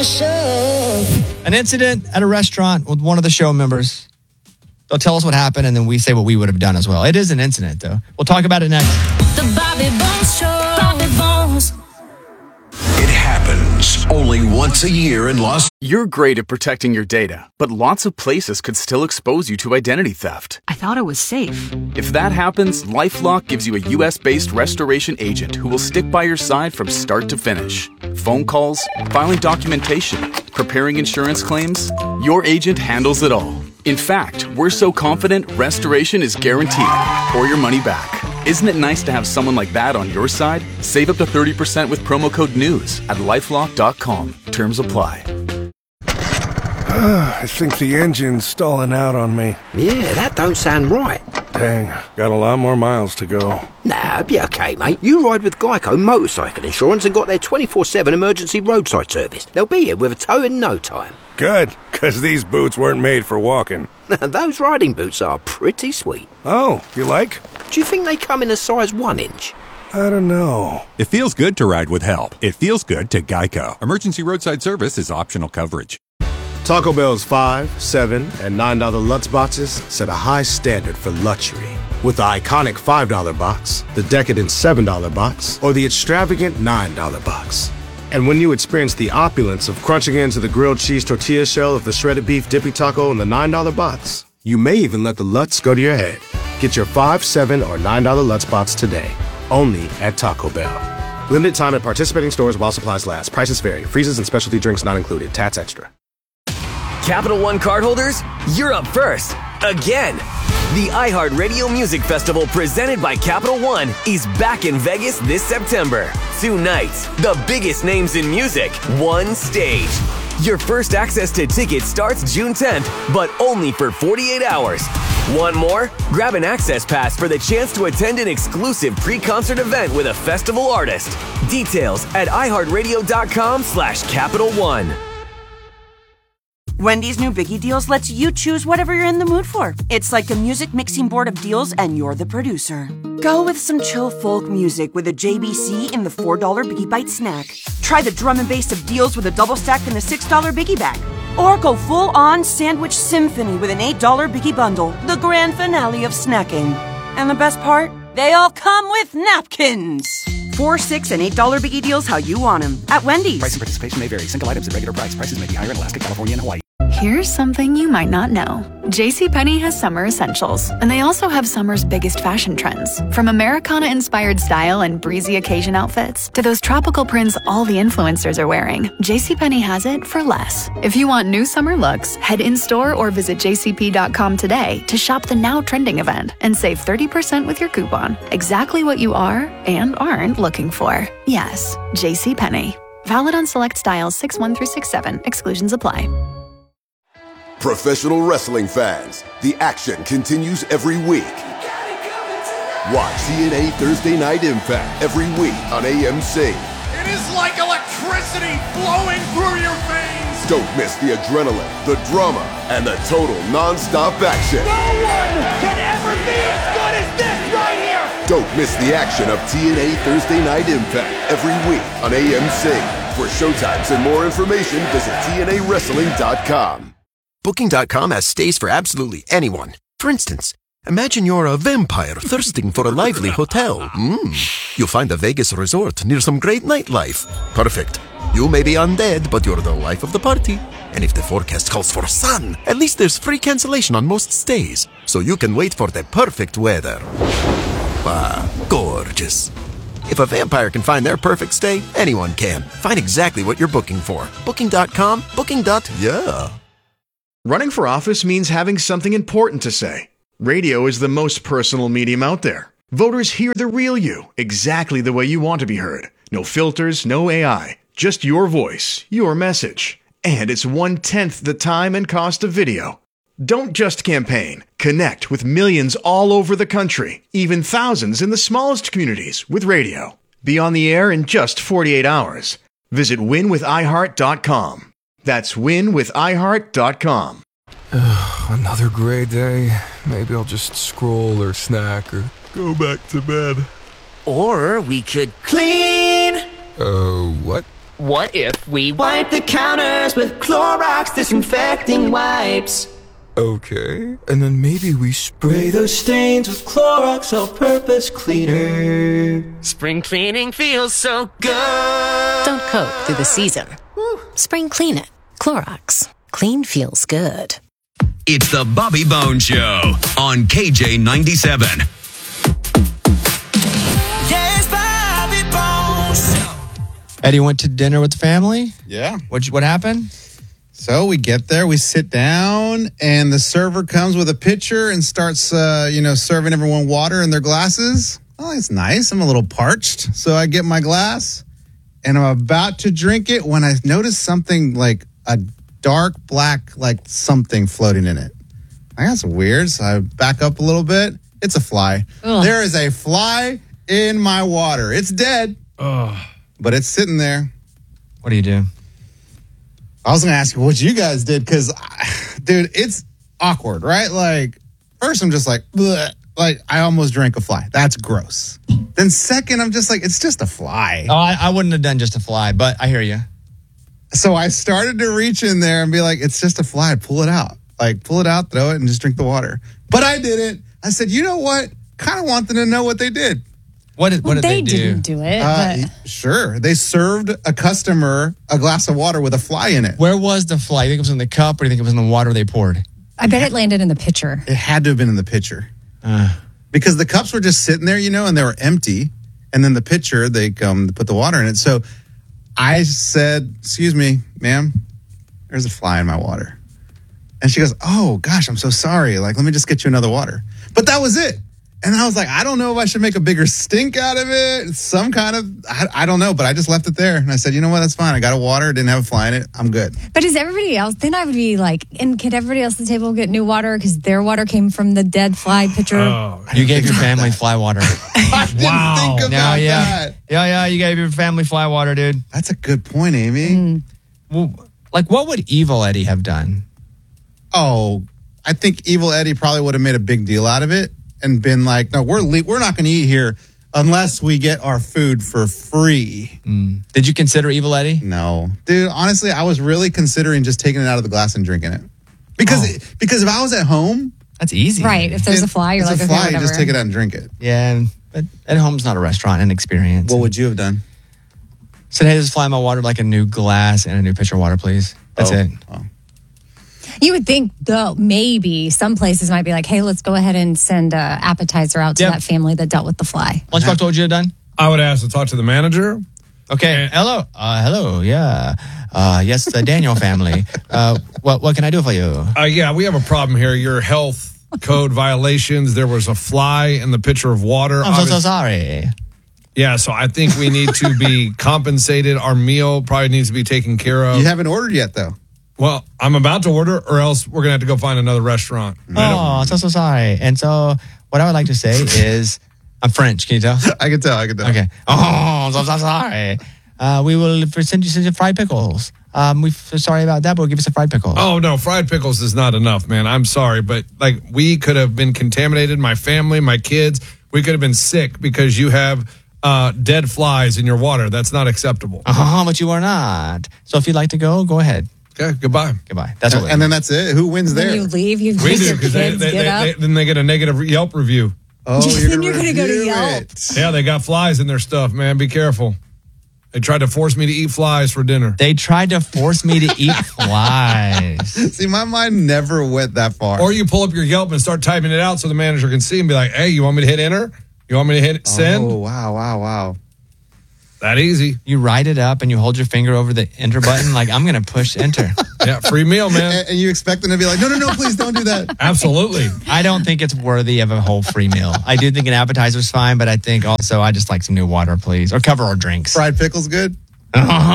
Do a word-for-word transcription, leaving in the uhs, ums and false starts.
An incident at a restaurant with one of the show members. They'll tell us what happened, and then we say what we would have done as well. It is an incident, though. We'll talk about it next. The Bobby Bones Show. Bobby Bones. It happens only once a year in Las. You're great at protecting your data, but lots of places could still expose you to identity theft. I thought it was safe. If that happens, LifeLock gives you a U S-based restoration agent who will stick by your side from start to finish. Phone calls, filing documentation, preparing insurance claims, your agent handles it all. In fact, we're so confident restoration is guaranteed or your money back. Isn't it nice to have someone like that on your side? Save up to thirty percent with promo code NEWS at lifelock dot com. Terms apply. I think the engine's stalling out on me. Yeah, that don't sound right. Dang, got a lot more miles to go. Nah, it'll be okay, mate. You ride with Geico Motorcycle Insurance and got their twenty-four seven emergency roadside service. They'll be here with a tow in no time. Good, because these boots weren't made for walking. Those riding boots are pretty sweet. Oh, you like? Do you think they come in a size one inch? I don't know. It feels good to ride with help. It feels good to Geico. Emergency roadside service is optional coverage. Taco Bell's five, seven, and nine dollar Lutz boxes set a high standard for luxury. With the iconic five dollar box, the decadent seven dollar box, or the extravagant nine dollar box. And when you experience the opulence of crunching into the grilled cheese tortilla shell of the shredded beef dippy taco in the nine dollar box, you may even let the Lutz go to your head. Get your five, seven, or nine dollar Lutz box today, only at Taco Bell. Limited time at participating stores while supplies last. Prices vary. Freezes and specialty drinks not included. Tats extra. Capital One cardholders, you're up first. Again. The iHeartRadio Music Festival presented by Capital One is back in Vegas this September. Two nights, the biggest names in music, one stage. Your first access to tickets starts June tenth, but only for forty-eight hours. Want more? Grab an access pass for the chance to attend an exclusive pre-concert event with a festival artist. Details at iHeartRadio.com slash Capital One. Wendy's new Biggie Deals lets you choose whatever you're in the mood for. It's like a music mixing board of deals, and you're the producer. Go with some chill folk music with a J B C in the four dollar Biggie Bite snack. Try the drum and bass of deals with a double stack in the six dollar Biggie Bag. Or go full-on sandwich symphony with an eight dollar Biggie Bundle, the grand finale of snacking. And the best part? They all come with napkins. Four, six, and eight dollar Biggie Deals how you want them. At Wendy's. Price and participation may vary. Single items at regular price. Prices may be higher in Alaska, California, and Hawaii. Here's something you might not know. JCPenney has summer essentials, and they also have summer's biggest fashion trends. From Americana-inspired style and breezy occasion outfits to those tropical prints all the influencers are wearing, JCPenney has it for less. If you want new summer looks, head in-store or visit j c p dot com today to shop the now trending event and save thirty percent with your coupon. Exactly what you are and aren't looking for. Yes, JCPenney. Valid on select styles six one through six seven. Exclusions apply. Professional wrestling fans, the action continues every week. Watch T N A Thursday Night Impact every week on A M C. It is like electricity flowing through your veins. Don't miss the adrenaline, the drama, and the total non-stop action. No one can ever be as good as this right here. Don't miss the action of T N A Thursday Night Impact every week on A M C. For showtimes and more information, visit T N A wrestling dot com. Booking dot com has stays for absolutely anyone. For instance, imagine you're a vampire thirsting for a lively hotel. Mm. You'll find a Vegas resort near some great nightlife. Perfect. You may be undead, but you're the life of the party. And if the forecast calls for sun, at least there's free cancellation on most stays, so you can wait for the perfect weather. Ah, gorgeous. If a vampire can find their perfect stay, anyone can. Find exactly what you're booking for. Booking dot com, booking. Yeah. Running for office means having something important to say. Radio is the most personal medium out there. Voters hear the real you, exactly the way you want to be heard. No filters, no A I, just your voice, your message. And it's one-tenth the time and cost of video. Don't just campaign. Connect with millions all over the country, even thousands in the smallest communities with radio. Be on the air in just forty-eight hours. Visit win with i heart dot com. That's win with i heart dot com. Another gray day. Maybe I'll just scroll or snack or go back to bed. Or we could clean. Oh, uh, what? What if we Wipe the counters with Clorox disinfecting wipes. Okay, and then maybe we spray those stains with Clorox all-purpose cleaner. Spring cleaning feels so good. Don't coat through the season. Spring clean it. Clorox. Clean feels good. It's the Bobby Bones Show on K J ninety-seven. Yes, Bobby Bones. Eddie went to dinner with the family? Yeah. What what happened? So we get there, we sit down, and the server comes with a pitcher and starts, uh, you know, serving everyone water in their glasses. Oh, it's nice. I'm a little parched. So I get my glass, and I'm about to drink it when I notice something like a dark black, like something floating in it. I got some weird, so I back up a little bit. It's a fly. Ugh. There is a fly in my water. It's dead, Ugh. but it's sitting there. What do you do? I was going to ask you what you guys did because, dude, it's awkward, right? Like, first I'm just like, bleh, like I almost drank a fly. That's gross. Then second, I'm just like, it's just a fly. Oh, I, I wouldn't have done just a fly, but I hear you. So I started to reach in there and be like, it's just a fly. Pull it out. Like, pull it out, throw it, and just drink the water. But I didn't. I said, you know what? Kind of want them to know what they did. What did, well, what did they, they do? didn't do it. Uh, but... Sure. They served a customer a glass of water with a fly in it. Where was the fly? You think it was in the cup or do you think it was in the water they poured? I bet it landed in the pitcher. It had to have been in the pitcher. Uh, because the cups were just sitting there, you know, and they were empty. And then the pitcher, they come to put the water in it. So I said, excuse me, ma'am, there's a fly in my water. And she goes, oh, gosh, I'm so sorry. Like, let me just get you another water. But that was it. And I was like, I don't know if I should make a bigger stink out of it. Some kind of, I, I don't know. But I just left it there. And I said, you know what? That's fine. I got a water. Didn't have a fly in it. I'm good. But is everybody else, then I would be like, and could everybody else at the table get new water? Because their water came from the dead fly pitcher. Oh, you gave your family fly water. I didn't wow. think about now, yeah. that. Yeah, yeah. You gave your family fly water, dude. That's a good point, Amy. Mm. Well, like, what would Evil Eddie have done? Oh, I think Evil Eddie probably would have made a big deal out of it. And been like, no, we're le- we're not going to eat here unless we get our food for free. Mm. Did you consider Evil Eddie? No, dude. Honestly, I was really considering just taking it out of the glass and drinking it because oh. it, because if I was at home, that's easy, right? If there's it, a fly, you're it's like, a okay, fly, whatever. you just take it out and drink it. Yeah, but at home's not a restaurant, an experience. What would you have done? Said, hey, just fly my water like a new glass and a new pitcher of water, please. That's oh. it. Oh. You would think, though, maybe some places might be like, hey, let's go ahead and send an appetizer out to yep. that family that dealt with the fly. Lunchbox, what would you have done? I would ask to talk to the manager. Okay. And, hello. Uh, hello. Yeah. Uh, yes, the Daniel family. Uh, what what can I do for you? Uh, yeah, we have a problem here. Your health code violations. There was a fly in the pitcher of water. I'm so, so sorry. Yeah, so I think we need to be compensated. Our meal probably needs to be taken care of. You haven't ordered yet, though. Well, I'm about to order, or else we're going to have to go find another restaurant. Oh, so, so sorry. And so what I would like to say is, I'm French. Can you tell? I can tell. I can tell. Okay. Oh, so, so sorry. Uh, we will send you some fried pickles. Um, we're sorry about that, but we'll give you some fried pickles. Oh, no, fried pickles is not enough, man. I'm sorry, but like we could have been contaminated, my family, my kids. We could have been sick because you have uh, dead flies in your water. That's not acceptable. Oh, but you are not. So if you'd like to go, go ahead. Okay, goodbye. Goodbye. That's what. And then that's it. Who wins there? When you leave, you we make do your because kids they, they, get they, up. they, then they get a negative Yelp review. Oh, then you're going to go to Yelp. It. Yeah, they got flies in their stuff, man. Be careful. They tried to force me to eat flies for dinner. They tried to force me to eat flies. See, my mind never went that far. Or you pull up your Yelp and start typing it out so the manager can see and be like, hey, you want me to hit enter? You want me to hit send? Oh, wow, wow, wow. That easy. You write it up and you hold your finger over the enter button like, I'm going to push enter. Yeah, free meal, man. And, and you expect them to be like, no, no, no, please don't do that. Absolutely. I don't think it's worthy of a whole free meal. I do think an appetizer's fine, but I think also I just like some new water, please. Or cover our drinks. Fried pickles good? Uh-huh.